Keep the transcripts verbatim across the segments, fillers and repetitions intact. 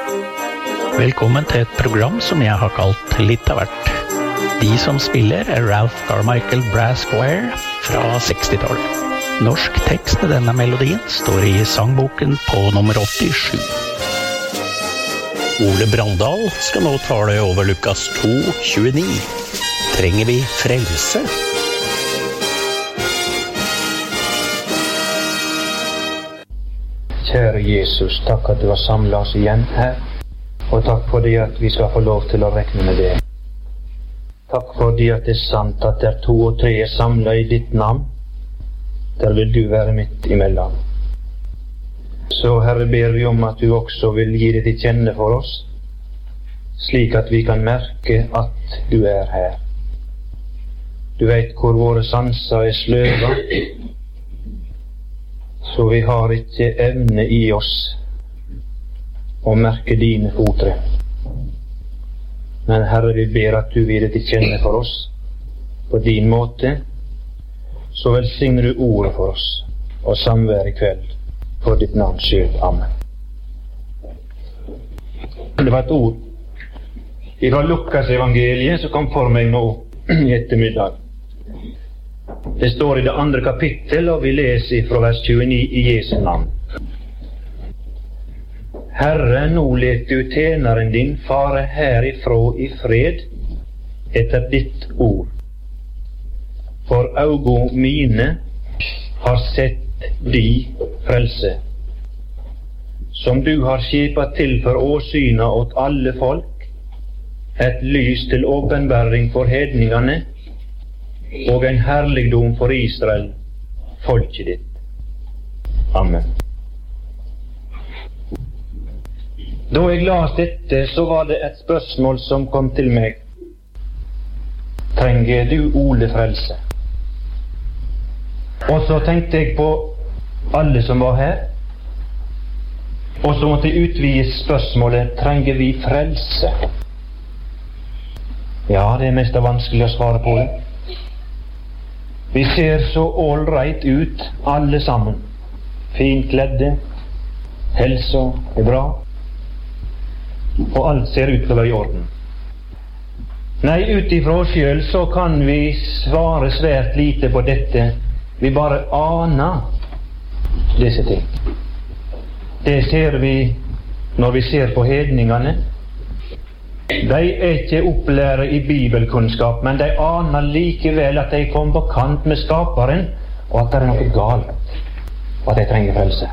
Velkommen til et program som jeg har kalt Litt av hvert. De som spiller er Ralph Carmichael Brass Choir fra sekstitallet. Norsk tekst til denne melodien står i sangboken på nummer åttisju. Ole Brandal skal nå tale over Lukas to tjueni. Trenger vi frelse? Kjære Jesus, takk at du har samlet oss igjen her, og takk for det at vi skal få lov til å regne med det. Takk for det at det er sant at der to og tre er samlet i ditt navn, der vil du være midt imellom. Så Herre, ber vi om at du også vil gi det til kjenne for oss, slik at vi kan merke at du er her. Du vet hvor våre sanser er sløva, så vi har ikke evne i oss å merke dine fotre. Men Herre, vi ber at du vil det til kjenne for oss på din måte, så velsigner du ordet for oss og samvær i kveld for ditt navns skyld. Amen. Det var et ord fra Lukas evangeliet som kom for meg nå i ettermiddag. Det står i det andre kapittel, og vi leser fra vers tjueni i Jesu navn. Herre, nå let du tjeneren din fare herifrå i fred etter ditt ord. For augo mine har sett de frelse, som du har skipet til for åsyna åt alle folk, et lys til åpenbæring for hedningene, og en herligdom for Israel, folket ditt. Amen. Da jeg las dette, så var det et spørsmål som kom til meg. Trenger du Ole frelse? Og så tenkte jeg på alle som var her, og så måtte jeg utvide spørsmålet, trenger vi frelse? Ja, det er mest vanskelig å svare på det. Vi ser så all right ut, alle sammen. Fint kledde, helsa er bra, og alt ser ut til å være i orden. Nei, utifra oss selv så kan vi svare svært lite på dette. Vi bare aner disse ting. Det ser vi når vi ser på hedningene. De er ikke opplæret i bibelkunnskap, men de aner likevel at de kom på kant med skaperen, og at det er noe galt, og at de trenger frelse.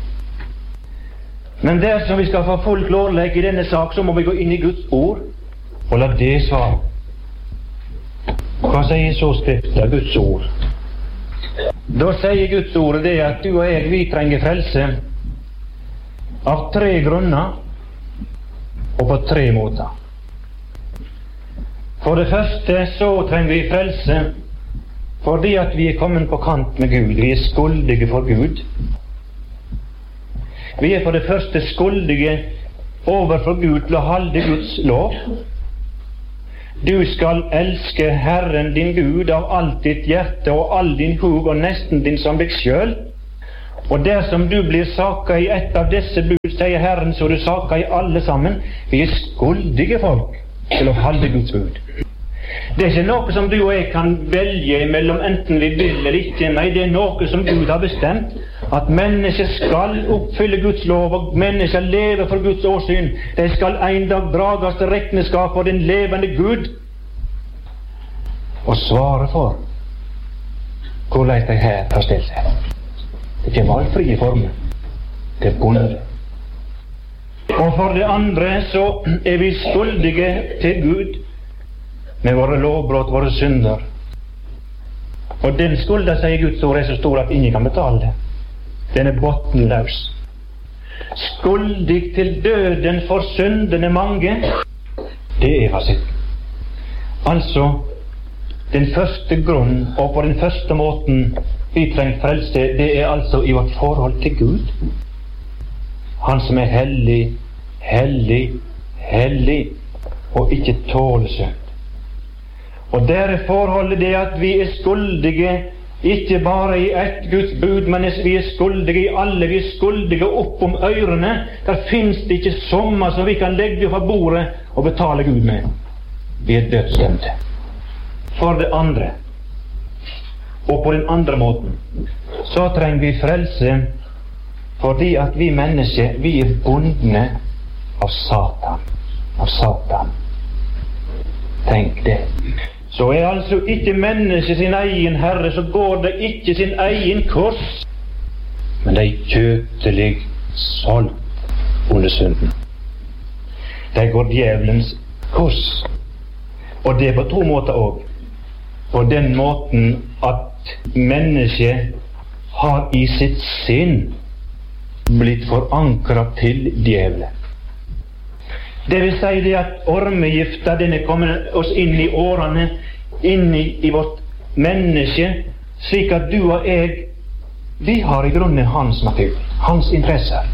Men dersom vi skal få full klarlegg i denne sak, så må vi gå inn i Guds ord og la det svare. Hva sier så Skriften, Guds ord? Da sier Guds ord det at du og jeg, vi trenger frelse av tre grunner og på tre måter. For det første så trenger vi frelse fordi at vi er kommet på kant med Gud. Vi er skuldige for Gud. Vi er for det første skuldige overfor Gud til å holde Guds lov. Du skal elske Herren din Gud av alt ditt hjerte og all din hug og nesten din som deg selv. Og dersom du blir saka i et av disse bud, sier Herren, så du saka i alle sammen. Vi er skuldige folk til å holde Guds bud. Det er ikke noe som du og jeg kan velge mellom enten vi vil eller ikke. Nei, det er noe som Gud har bestemt, at mennesker skal oppfylle Guds lov, og mennesker leve for Guds åsyn. De skal en dag drages til regnskap for den levende Gud og svare for hvordan de her har stilt seg. Det er ikke valgfrie former, det er bonde. Og for det andre så er vi skuldige til Gud med våre lovbrott, våre synder. Og den skulda, sier Guds ord, er så stor at ingen kan betale det. Den er bottenløs. Skuldig til døden for syndene mange, det er fasitten. Altså, den første grunn, og på den første måten vi trenger frelse, det er altså i vårt forhold til Gud. Han som er hellig, hellig, hellig, og ikke tåler synd. Og der er forholdet det at vi er skuldige ikke bare i ett Guds bud, men vi er skuldige i alle, vi er skuldige opp om ørene. Der finnes det ikke sommer som vi kan legge på bordet og betale Gud med. Vi er dødsdømte. For det andre, og på den andre måten, så trenger vi frelse fordi at vi mennesker, vi er bundne av Satan. Av Satan. Tenk det. Så er altså ikke mennesket sin egen herre, så går det ikke sin egen kurs, men de kjøtelig solgt under synden. De går djevelens kurs. Og det er på to måter også. På den måten at mennesket har i sitt sinn blitt forankret til djevelen. Det vil si det at ormegifta, den er kommet oss inn i årene, inn i, i vårt menneske, slik at du og jeg, vi har i grunnen hans natur, hans interesser.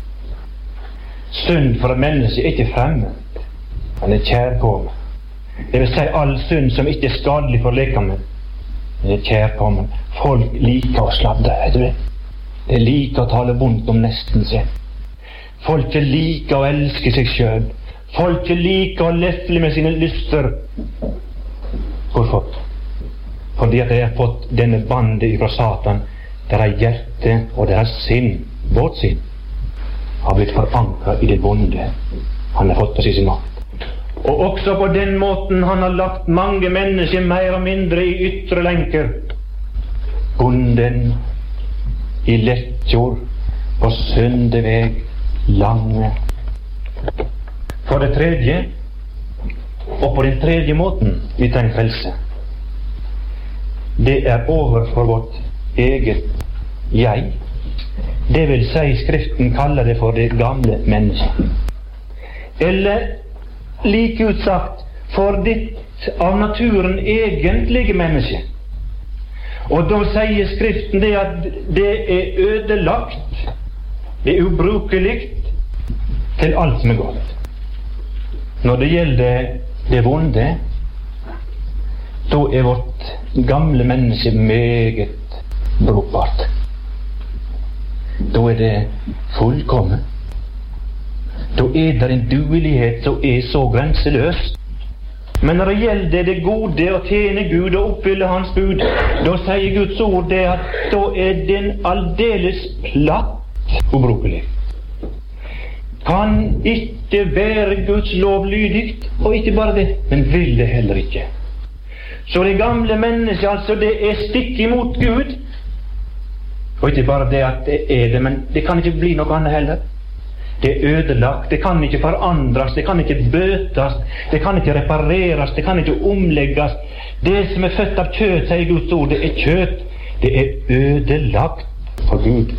Synd for et menneske er ikke fremmed, men er kjærkommen. Det vil si all synd som ikke er skadelig for lekamen, men er kjærkommen. Folk liker å sladre, vet du det? De liker å tale vondt om nesten sin. Folket liker å elske seg selv. Folket liker å lefle med sine lyster. Hvorfor? Fordi at de har fått denne bandet fra Satan, deres hjerte og deres sinn, vårt sinn, har blitt forankret i det vonde han har fått oss i sin makt. Og også på den måten han har lagt mange mennesker mer og mindre i ytre lenker. Bunden i lettjord på syndeveg lange. For det tredje, og på den tredje måten vi trenger frelse, det er overfor vårt eget jeg. Det vil si, Skriften kaller det for det gamle mennesket. Eller like utsagt, for ditt av naturen egentlige menneske. Og da sier Skriften det at det er ødelagt, det er ubrukelig til alt som er godt. Når det gjelder det vonde, da er vårt gamle menneske meget brukbart. Da er det fullkommen. Da er det en duelighet som er så grenseløs. Men når det gjelder det gode å tjene Gud og oppfylle Hans bud, da sier Guds ord det at da er den aldeles platt ubrukelig. Kan ikke være Guds lov lydig, og ikke bare det, men vil det heller ikke. Så det gamle mennesket, altså, det er stikk imot Gud. Og ikke bare det at det er det, men det kan ikke bli noe annet heller. Det er ødelagt, det kan ikke forandres, det kan ikke bøtes, det kan ikke repareres, det kan ikke omlegges. Det som er født av kjøtt, sier Guds ord, det er kjøtt. Det er ødelagt for Gud.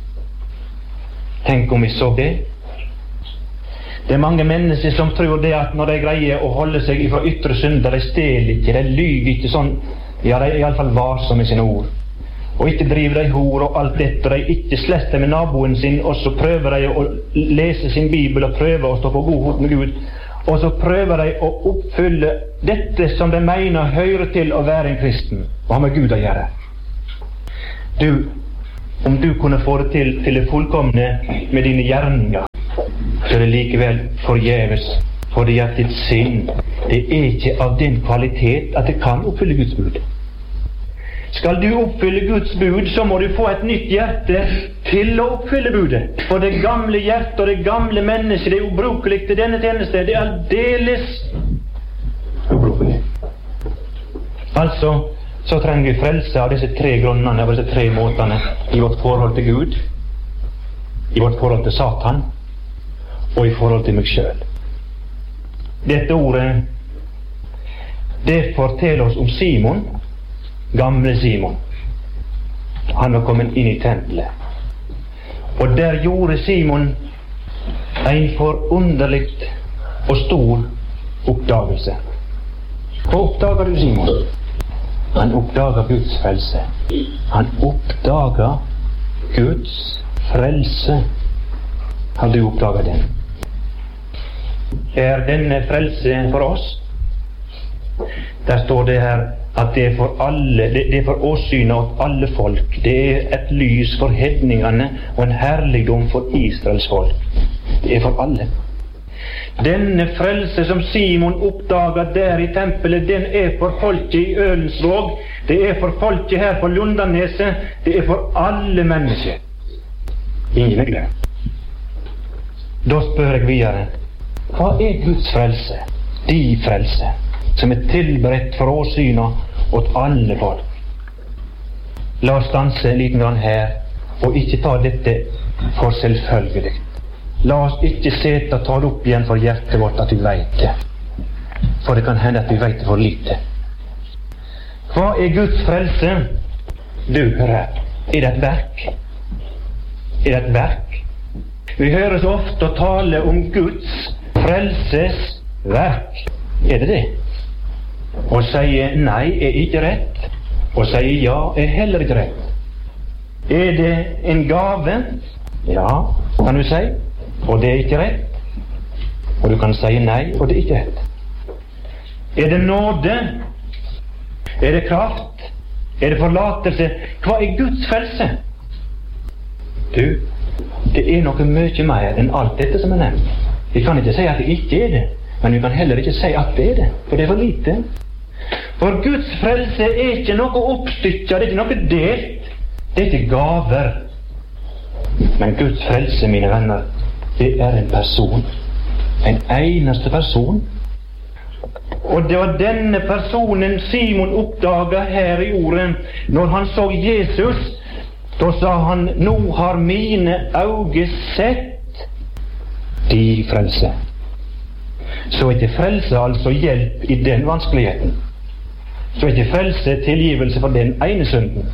Tenk om vi så det. Det er mange mennesker som tror det at når de greier å holde seg fra ytre synder, de stjeler ikke, de lyger ikke sånn, ja, de er i alle fall varsomme med sine ord. Og ikke driver de hor og alt dette, og de ikke sletter med naboen sin, og så prøver de å lese sin bibel og prøver å stå på god fot med Gud, og så prøver de å oppfylle dette som de mener hører til å være en kristen, og har med Gud å gjøre. Du, om du kunne få det til til det fullkomne med dine gjerninger, så er det likevel forgjeves, fordi at ditt sinn, det er ikke av den kvalitet at det kan oppfylle Guds bud. Skal du oppfylle Guds bud, så må du få et nytt hjerte til å oppfylle budet. For det gamle hjertet og det gamle mennesket, det er ubrukelig til denne tjeneste. Det er aldeles ubrukelig. Altså, så trenger vi frelse av disse tre grunnene, av disse tre måtene, i vårt forhold til Gud, i vårt forhold til Satan, og i forhold til meg selv. Dette ordet, det forteller oss om Simon, gamle Simon. Han var kommet inn i tempelet. Og der gjorde Simon en forunderlig og stor oppdagelse. Hva oppdager du, Simon? Han oppdager Guds frelse. Han oppdager Guds frelse. Har du oppdaget den? Er denne frelse for oss? Der står det her: at det er for alle, det, det er for åsynet åt alle folk. Det er et lys for hedningene og en herligdom for Israels folk. Det er for alle. Denne frelse som Simon oppdaget der i tempelet, den er for folket i Ølensvåg, det er for folket her på Lundaneset, det er for alle mennesker. Ingen er glemt. Da spør jeg videre, hva er Guds frelse, de frelse, som er tilberedt for åsynet åt alle folk? La oss stanse en liten grann her, og ikke ta dette for selvfølgelig. La oss ikke sete og ta det opp igjen for hjertet vårt at vi vet det. For det kan hende at vi vet det for lite. Hva er Guds frelse? Du, hør her. Er det et verk? Er det et verk? Vi hører så ofte å tale om Guds frelses verk. Er det det? Og sier nei er ikke rett, og sier ja er heller ikke rett. Er det en gave? Ja, kan du si. Og det er ikke rett. Og du kan si nei, og det er ikke rett. Er det nåde? Er det kraft? Er det forlatelse? Hva er Guds frelse? Du, det er noe mye mer enn alt dette som er nevnt. Vi kan ikke si at det ikke er det, men vi kan heller ikke si at det er det, for det er for lite. For Guds frelse er ikke noe oppstykket, det er ikke noe delt. Det er ikke gaver. Men Guds frelse, mine venner, det er en person. En eneste person. Og det var denne personen Simon oppdaget her i ordet. Når han så Jesus, da sa han, nå har mine øyne sett de frelse. Så er ikke frelse altså hjelp i den vanskeligheten. Så er ikke frelse tilgivelse for den ene synden.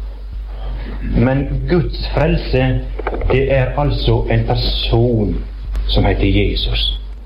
Men Guds frelse, det er altså en person som heter Jesus.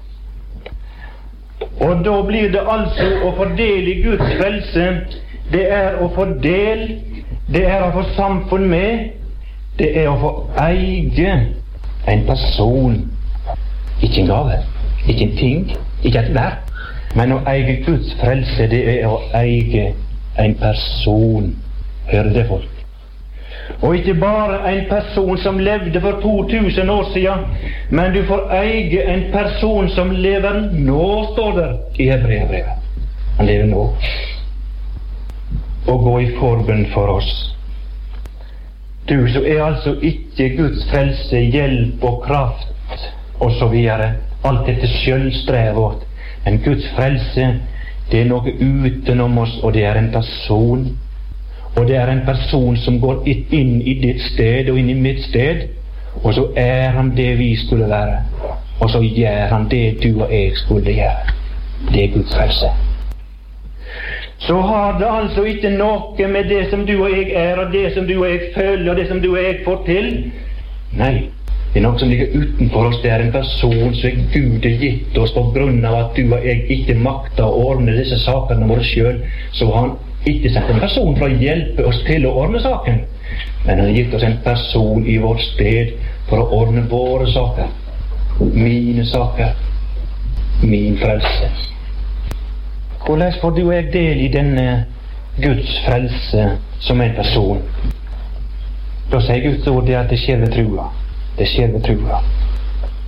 Og da blir det altså å fordele Guds frelse, det er å fordele, det er å få samfunn med, det er å få eie en person. Ikke en gave, ikke en ting, ikke et verk, men å eie Guds frelse, det er å eie en person. Hører det, folk? Og ikke bare en person som levde for to tusen år siden, men du får eie en person som lever nå, står der i Hebreabrevet. Han lever nå. Og gå i forbønn for oss. Du, så er altså ikke Guds frelse hjelp og kraft og så videre, alt dette selvstrevet vårt. Men Guds frelse, det er noe utenom oss, og det er en person. Og det er en person som går inn i ditt sted og inn i mitt sted, og så er han det vi skulle være, og så gjør han det du og jeg skulle gjøre. Det er Guds frelse. Så har det altså ikke noe med det som du og jeg er, og det som du og jeg føler, og det som du og jeg får til. Nei, det er noe som ligger utenfor oss. Det er en person som Gud har gitt oss på grunn av at du og jeg ikke makter å ordne disse sakene våre selv. Så har han ikke sendt en person for å hjelpe oss til å ordne saken, men han har gitt oss en person i vårt sted for å ordne våre saker. Mine saker. Min frelse. Hvordan får du og jeg del i denne Guds frelse som en person? Da sier Guds ord det at det skjer ved trua. Det skjer ved trua.